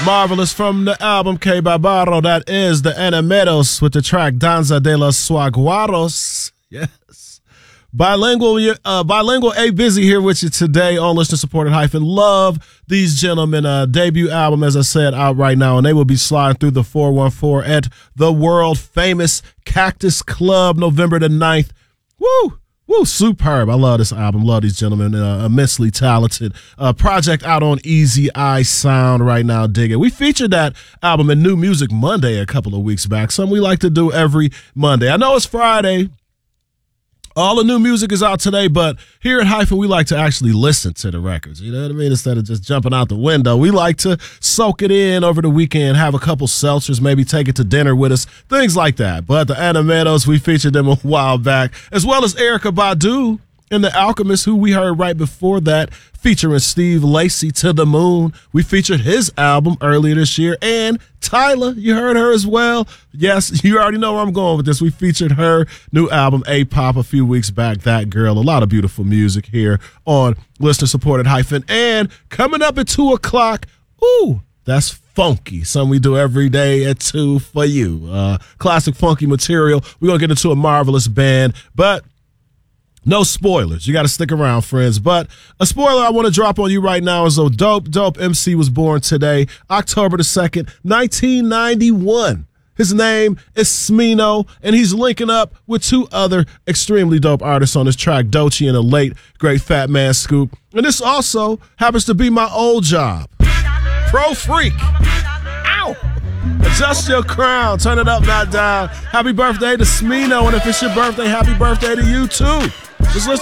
Marvelous from the album Que Barbaro. That is the Animeros with the track Danza de los Saguaros. Yes. Bilingual A Busy here with you today on Listener Supported Hyphen. Love these gentlemen. Debut album, as I said, out right now, and they will be sliding through the 414 at the world famous Cactus Club November the 9th. Woo! Woo, superb. I love this album. Love these gentlemen. Immensely talented. Project out on Easy Eye Sound right now. Dig it. We featured that album in New Music Monday a couple of weeks back. Something we like to do every Monday. I know it's Friday. All the new music is out today, but here at Hyphen, we like to actually listen to the records. You know what I mean? Instead of just jumping out the window, we like to soak it in over the weekend, have a couple seltzers, maybe take it to dinner with us, things like that. But the Animeros, we featured them a while back, as well as Erykah Badu and The Alchemist, who we heard right before that, featuring Steve Lacy, To the Moon. We featured his album earlier this year. And Tyla, you heard her as well. Yes, you already know where I'm going with this. We featured her new album, A-Pop, a few weeks back. That Girl. A lot of beautiful music here on Listener Supported Hyphen. And coming up at 2 o'clock, ooh, that's funky. Something we do every day at 2 for you. Classic funky material. We're going to get into a marvelous band, but no spoilers. You got to stick around, friends. But a spoiler I want to drop on you right now is a dope MC was born today, October the 2nd, 1991. His name is Smino, and he's linking up with two other extremely dope artists on this track, Doechii and the late, great Fat Man Scoop. And this also happens to be my old job. Pro Freak. Ow! Adjust your crown. Turn it up, not down. Happy birthday to Smino, and if it's your birthday, happy birthday to you, too. Just listen